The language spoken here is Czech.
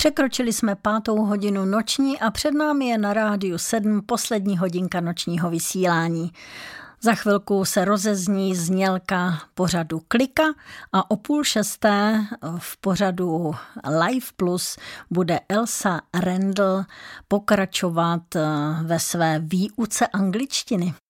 Překročili jsme 5. hodinu noční a před námi je na Rádiu 7 poslední hodinka nočního vysílání. Za chvilku se rozezní znělka pořadu Klika a o 5:30 v pořadu Live Plus bude Elsa Rendl pokračovat ve své výuce angličtiny.